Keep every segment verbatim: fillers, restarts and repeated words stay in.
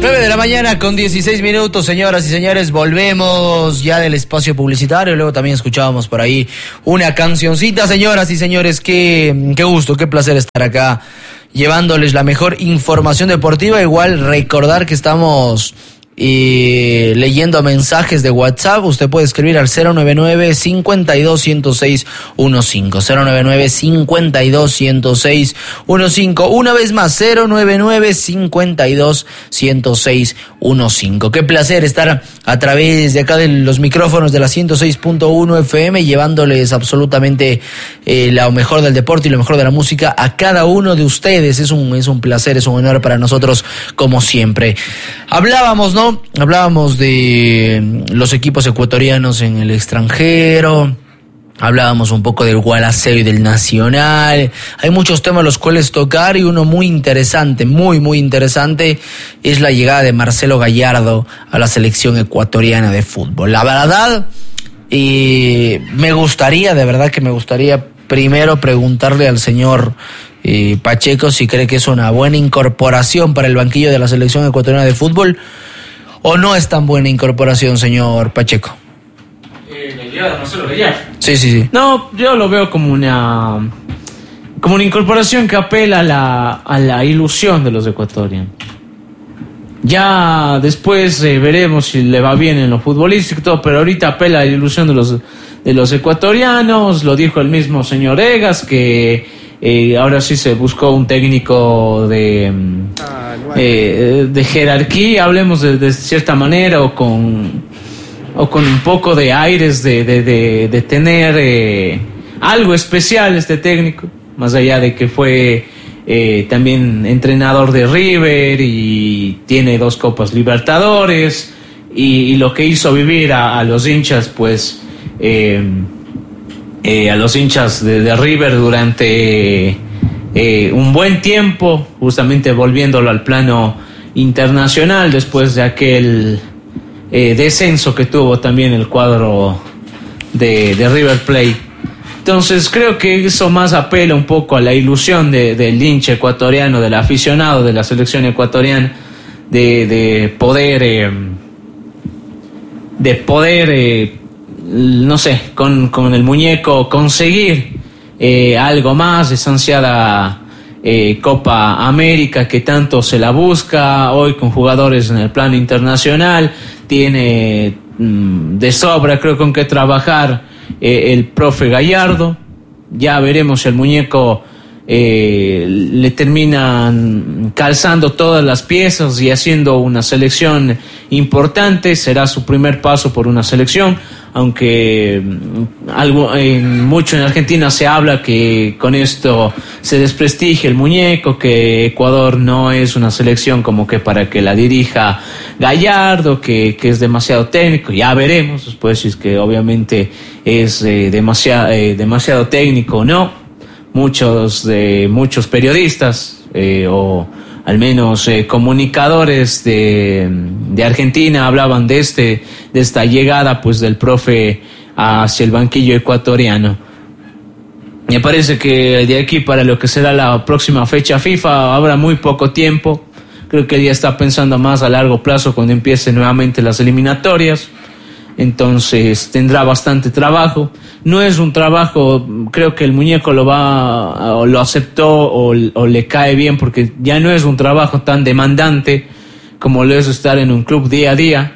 nueve de la mañana con dieciséis minutos, señoras y señores, volvemos ya del espacio publicitario, luego también escuchábamos por ahí una cancioncita. Señoras y señores, qué, qué gusto, qué placer estar acá llevándoles la mejor información deportiva. Igual recordar que estamos y leyendo mensajes de WhatsApp. Usted puede escribir al cero nueve nueve, cincuenta y dos, ciento seis, quince, cero nueve nueve, cincuenta y dos, ciento seis, quince. Una vez más, cero nueve nueve, cincuenta y dos, ciento seis, quince. Qué placer estar a través de acá de los micrófonos de la ciento seis punto uno F M, llevándoles absolutamente eh, lo mejor del deporte y lo mejor de la música a cada uno de ustedes. Es un, es un placer, es un honor para nosotros, como siempre. Hablábamos, ¿no? Hablábamos de los equipos ecuatorianos en el extranjero, hablábamos un poco del Gualaceo y del Nacional. Hay muchos temas los cuales tocar, y uno muy interesante, muy muy interesante, es la llegada de Marcelo Gallardo a la selección ecuatoriana de fútbol. La verdad, eh, me gustaría, de verdad que me gustaría primero preguntarle al señor eh, Pacheco si cree que es una buena incorporación para el banquillo de la selección ecuatoriana de fútbol. ¿O no es tan buena incorporación, señor Pacheco? Eh, la llegada de Marcelo Gallardo. Sí, sí, sí. No, yo lo veo como una como una incorporación que apela a la, a la ilusión de los ecuatorianos. Ya después eh, veremos si le va bien en lo futbolístico y todo, pero ahorita apela a la ilusión de los, de los ecuatorianos. Lo dijo el mismo señor Egas, que Eh, ahora sí se buscó un técnico de, ah, bueno. eh, de jerarquía, hablemos de, de cierta manera, o con, o con un poco de aires de, de, de, de tener eh, algo especial este técnico, más allá de que fue eh, también entrenador de River y tiene dos Copas Libertadores, y, y lo que hizo vivir a, a los hinchas, pues... Eh, Eh, a los hinchas de, de River durante eh, un buen tiempo, justamente volviéndolo al plano internacional después de aquel eh, descenso que tuvo también el cuadro de, de River Plate. Entonces creo que eso más apela un poco a la ilusión de, del hincha ecuatoriano, del aficionado de la selección ecuatoriana, de, de poder eh, de poder eh, no sé, con, con el muñeco conseguir eh, algo más, esa ansiada eh, Copa América que tanto se la busca hoy con jugadores en el plano internacional. Tiene mm, de sobra, creo, con qué trabajar eh, el profe Gallardo. Ya veremos si el muñeco eh, le terminan calzando todas las piezas y haciendo una selección importante. Será su primer paso por una selección, aunque algo en, mucho en Argentina se habla que con esto se desprestigia el muñeco, que Ecuador no es una selección como que para que la dirija Gallardo, que, que es demasiado técnico. Ya veremos después si es que obviamente es eh, demasiado, eh, demasiado técnico o no. Muchos, de, muchos periodistas eh, o al menos eh, comunicadores de, de Argentina hablaban de este de esta llegada pues del profe hacia el banquillo ecuatoriano. Me parece que de aquí para lo que será la próxima fecha FIFA habrá muy poco tiempo. Creo que él ya está pensando más a largo plazo cuando empiecen nuevamente las eliminatorias. Entonces tendrá bastante trabajo. No es un trabajo, creo que el muñeco lo va o lo aceptó o, o le cae bien, porque ya no es un trabajo tan demandante como lo es estar en un club día a día.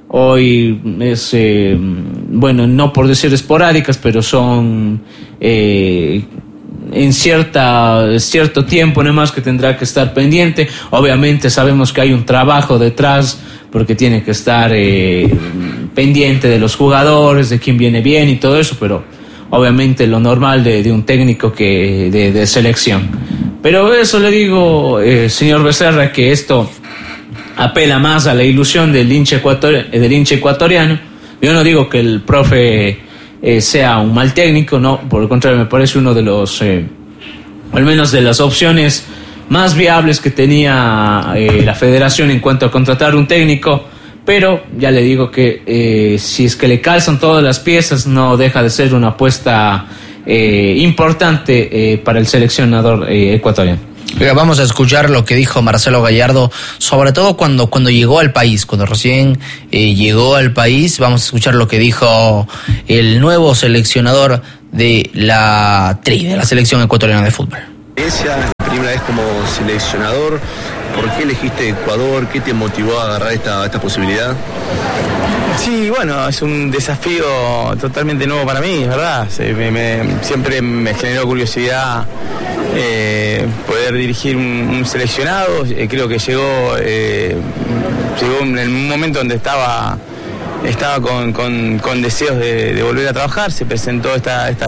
Hoy es, eh, bueno, no por decir esporádicas, pero son eh, en cierta cierto tiempo nomás que tendrá que estar pendiente. Obviamente sabemos que hay un trabajo detrás, porque tiene que estar eh, pendiente de los jugadores, de quién viene bien y todo eso, pero obviamente lo normal de, de un técnico que de, de selección. Pero eso le digo, eh, señor Becerra, que esto apela más a la ilusión del hincha, ecuator, del hincha ecuatoriano. Yo no digo que el profe eh, sea un mal técnico, no, por el contrario, me parece uno de los, eh, al menos de las opciones más viables que tenía eh, la federación en cuanto a contratar un técnico, pero ya le digo que eh, si es que le calzan todas las piezas, no deja de ser una apuesta eh, importante eh, para el seleccionador eh, ecuatoriano. Vamos a escuchar lo que dijo Marcelo Gallardo, sobre todo cuando, cuando llegó al país, cuando recién eh, llegó al país. Vamos a escuchar lo que dijo el nuevo seleccionador de la Tri, de la selección ecuatoriana de fútbol. Esa primera vez como seleccionador, ¿por qué elegiste Ecuador? ¿Qué te motivó a agarrar esta, esta posibilidad? Sí, bueno, es un desafío totalmente nuevo para mí, ¿verdad? Sí, me, me, siempre me generó curiosidad eh, poder dirigir un, un seleccionado. Eh, creo que llegó, eh, llegó en un momento donde estaba, estaba con, con, con deseos de, de volver a trabajar. Se presentó esta, esta